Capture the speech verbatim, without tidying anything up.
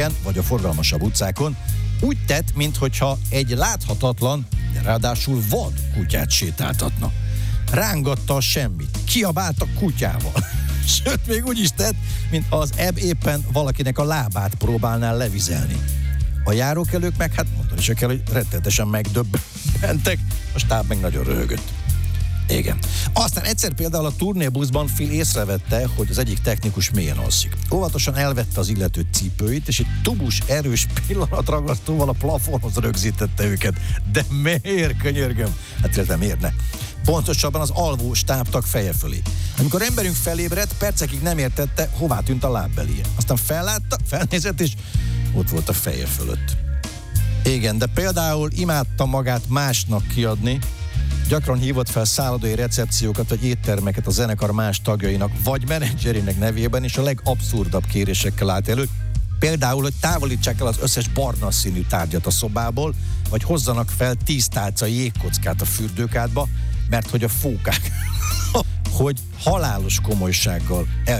vagy a forgalmasabb utcákon, úgy tett, minthogyha egy láthatatlan, de ráadásul vad kutyát sétáltatna. Rángatta a semmit, kiabált a kutyával. Sőt, még úgy is tett, mintha az ebb éppen valakinek a lábát próbálná levizelni. A járókelők meg, hát mondani se kell, hogy rettenetesen megdöbbentek, a stáb meg nagyon röhögött. Igen. Aztán egyszer például a turnébuszban Phil észrevette, hogy az egyik technikus mélyen alszik. Óvatosan elvette az illető cipőit, és egy tubus erős pillanatragasztóval a plafonhoz rögzítette őket. De miért, könyörgöm? Hát illetve miért ne? Pontosabban az alvó stábtag feje fölé. Amikor emberünk felébredt, percekig nem értette, hová tűnt a lábbelie. Aztán fellátta, felnézett, és ott volt a feje fölött. Igen, de például imádta magát másnak kiadni, gyakran hívott fel szállodai recepciókat vagy éttermeket a zenekar más tagjainak vagy menedzserének nevében, és a legabszurdabb kérésekkel állt elő. Például, hogy távolítsák el az összes barna színű tárgyat a szobából, vagy hozzanak fel tíz tálca jégkockát a fürdőkádba, mert hogy a fókák, hogy halálos komolysággal el